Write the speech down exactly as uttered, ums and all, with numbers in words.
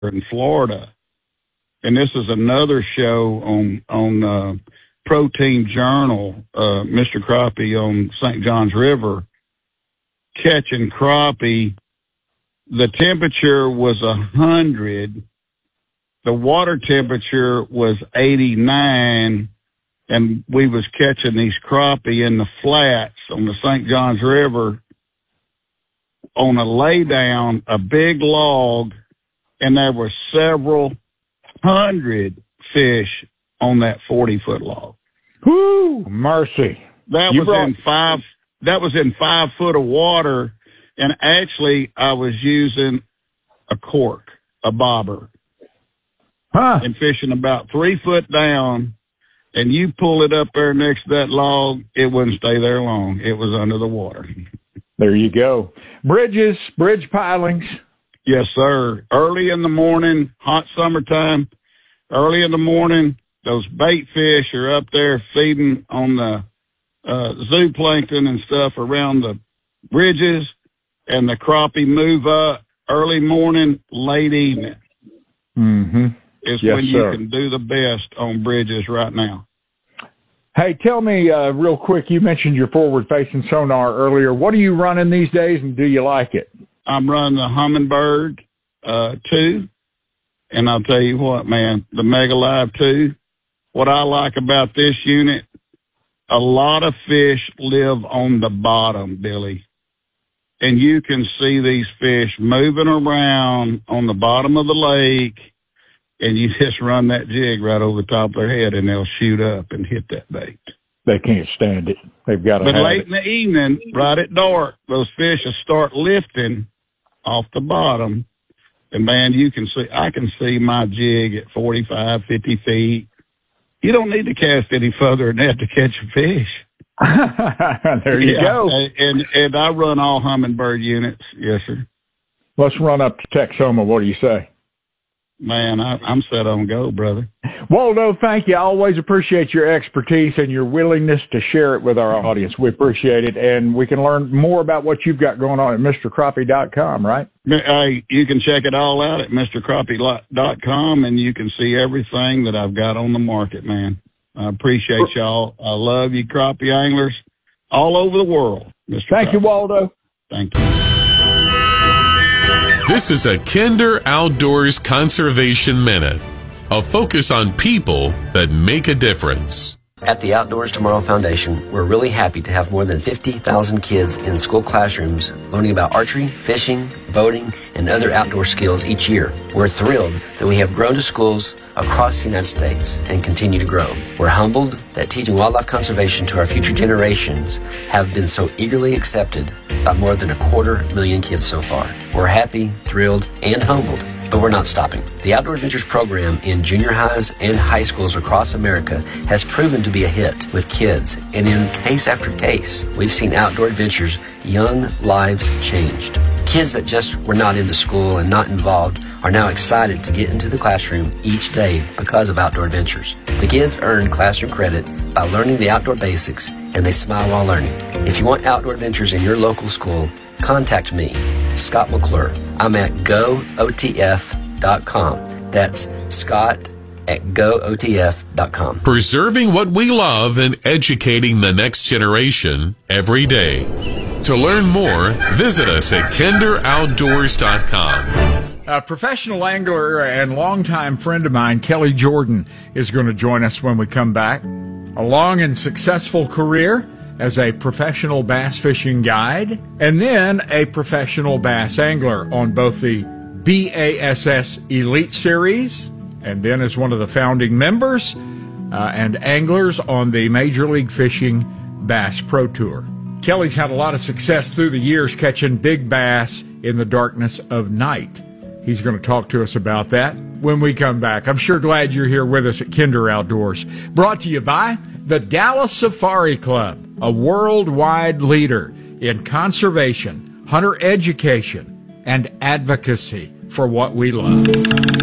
in Florida. And this is another show on on uh, Protein Journal, uh, Mister Crappie on Saint Johns River, catching crappie. The temperature was one hundred. The water temperature was eighty-nine, and we was catching these crappie in the flats on the Saint Johns River on a laydown, a big log, and there were several hundred fish on that forty-foot log. Whoo, mercy. That You was brought- in five, that was in five foot of water, and actually I was using a cork, a bobber. Huh. And fishing about three foot down, and you pull it up there next to that log, it wouldn't stay there long. It was under the water. There you go. Bridges, bridge pilings. Yes, sir. Early in the morning, hot summertime, early in the morning, those bait fish are up there feeding on the uh, zooplankton and stuff around the bridges, and the crappie move up early morning, late evening. Mm-hmm. Is Yes, when you sir. can do the best on bridges right now. Hey, tell me uh, real quick, you mentioned your forward-facing sonar earlier. What are you running these days, and do you like it? I'm running the Humminbird uh, two, and I'll tell you what, man, the Mega Live two, what I like about this unit, a lot of fish live on the bottom, Billy, and you can see these fish moving around on the bottom of the lake, and you just run that jig right over the top of their head, and they'll shoot up and hit that bait. They can't stand it. They've got to But have late it. in the evening, right at dark, those fish will start lifting off the bottom. And, man, you can see, I can see my jig at forty-five, fifty feet. You don't need to cast any further than that to catch a fish. There you Yeah, go. And, and I run all Humminbird units. Yes, sir. Let's run up to Texoma. What do you say? Man, I, I'm set on go, brother. Waldo, thank you. I always appreciate your expertise and your willingness to share it with our audience. We appreciate it, and we can learn more about what you've got going on at Mr Crappie dot com, right? Hey, you can check it all out at Mr Crappie dot com, and you can see everything that I've got on the market, man. I appreciate y'all. I love you, crappie anglers, all over the world. Mister Thank Crappie. you, Waldo. Thank you. This is a Kinder Outdoors Conservation Minute, a focus on people that make a difference. At the Outdoors Tomorrow Foundation, we're really happy to have more than fifty thousand kids in school classrooms learning about archery, fishing, boating, and other outdoor skills each year. We're thrilled that we have grown to schools across the United States and continue to grow. We're humbled that teaching wildlife conservation to our future generations have been so eagerly accepted by more than a quarter million kids so far. We're happy, thrilled, and humbled, but we're not stopping. The Outdoor Adventures program in junior highs and high schools across America has proven to be a hit with kids, and in case after case, we've seen Outdoor Adventures' young lives changed. Kids that just were not into school and not involved are now excited to get into the classroom each day because of Outdoor Adventures. The kids earn classroom credit by learning the outdoor basics, and they smile while learning. If you want Outdoor Adventures in your local school, contact me, Scott McClure. I'm at go O T F dot com. That's Scott at go O T F dot com. Preserving what we love and educating the next generation every day. To learn more, visit us at Kinder Outdoors dot com. A professional angler and longtime friend of mine, Kelly Jordan, is going to join us when we come back. A long and successful career as a professional bass fishing guide, and then a professional bass angler on both the B A S S Elite Series, and then as one of the founding members uh, and anglers on the Major League Fishing Bass Pro Tour. Kelly's had a lot of success through the years catching big bass in the darkness of night. He's going to talk to us about that when we come back. I'm sure glad you're here with us at Kinder Outdoors. Brought to you by the Dallas Safari Club, a worldwide leader in conservation, hunter education, and advocacy for what we love.